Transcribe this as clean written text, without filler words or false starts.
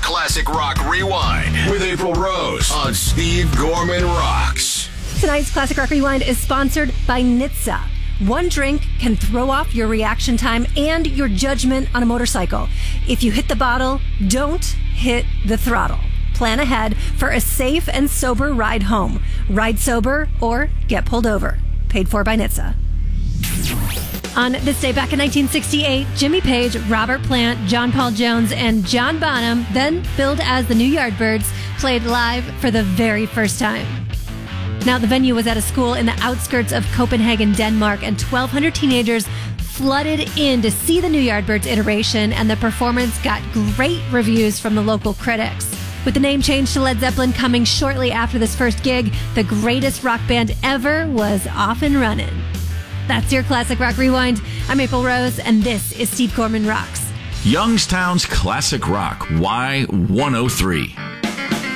Classic Rock Rewind with April Rose on Steve Gorman Rocks. Tonight's Classic Rock Rewind is sponsored by Nitsa. One drink can throw off your reaction time and your judgment on a motorcycle. If you hit the bottle, don't hit the throttle. Plan ahead for a safe and sober ride home. Ride sober or get pulled over. Paid for by Nitsa. On this day back in 1968, Jimmy Page, Robert Plant, John Paul Jones, and John Bonham, then billed as the New Yardbirds, played live for the very first time. Now, the venue was at a school in the outskirts of Copenhagen, Denmark, and 1,200 teenagers flooded in to see the New Yardbirds iteration, and the performance got great reviews from the local critics. With the name change to Led Zeppelin coming shortly after this first gig, the greatest rock band ever was off and running. That's your Classic Rock Rewind. I'm April Rose, and this is Steve Gorman Rocks. Youngstown's Classic Rock Y103.